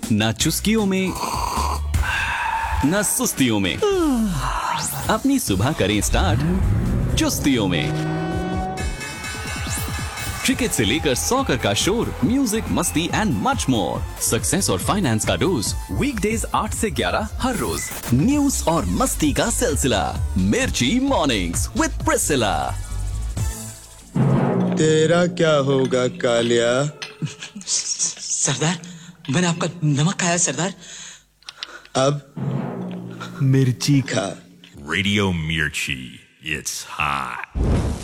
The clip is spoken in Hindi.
ना चुस्कियों में, ना सुस्तियों में, अपनी सुबह करें स्टार्ट चुस्तियों में। क्रिकेट से लेकर सॉकर का शोर, म्यूजिक, मस्ती एंड मच मोर। सक्सेस और फाइनेंस का डोज वीकडेज 8 से 11 हर रोज। न्यूज और मस्ती का सिलसिला मिर्ची मॉर्निंग्स विद प्रिसिला। तेरा क्या होगा कालिया? सरदार, मैंने आपका नमक खाया सरदार। अब मिर्ची खा। Radio Mirchi, it's hot.